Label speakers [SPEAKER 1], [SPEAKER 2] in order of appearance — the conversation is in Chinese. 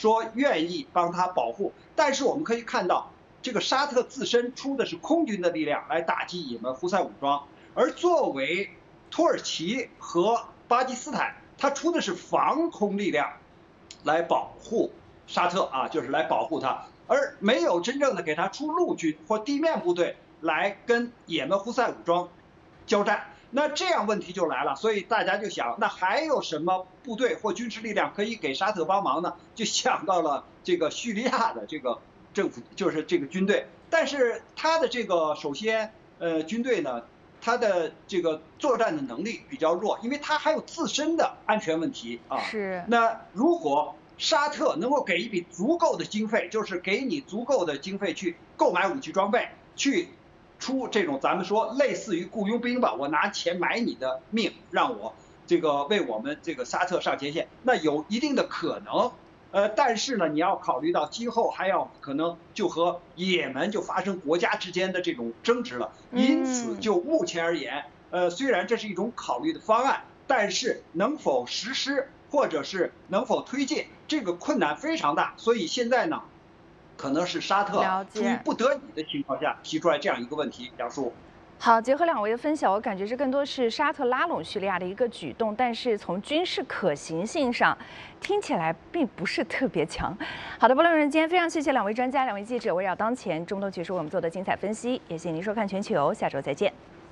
[SPEAKER 1] 说愿意帮他保护。但是我们可以看到，这个沙特自身出的是空军的力量来打击也门胡塞武装，而作为土耳其和巴基斯坦，他出的是防空力量来保护沙特啊，就是来保护他，而没有真正的给他出陆军或地面部队来跟也门胡塞武装交战。那这样问题就来了，所以大家就想，那还有什么部队或军事力量可以给沙特帮忙呢？就想到了这个叙利亚的这个政府，就是这个军队。但是他的这个首先，军队呢，他的这个作战的能力比较弱，因为他还有自身的安全问题啊。
[SPEAKER 2] 是。
[SPEAKER 1] 那如果沙特能够给一笔足够的经费，就是给你足够的经费去购买武器装备，去出这种咱们说类似于雇佣兵吧，我拿钱买你的命，让我这个为我们这个沙特上前线，那有一定的可能。但是呢，你要考虑到今后还要可能就和也门就发生国家之间的这种争执了，因此就目前而言，虽然这是一种考虑的方案，但是能否实施或者是能否推进，这个困难非常大。所以现在呢，可能是沙特出于不得已的情况下提出来这样一个问题，杨叔。
[SPEAKER 2] 好，结合两位的分享，我感觉这更多是沙特拉拢叙利亚的一个举动，但是从军事可行性上，听起来并不是特别强。好的，不论人今天非常谢谢两位专家、两位记者围绕当前中东局势为我们做的精彩分析，也谢谢您收看全球，下周再见。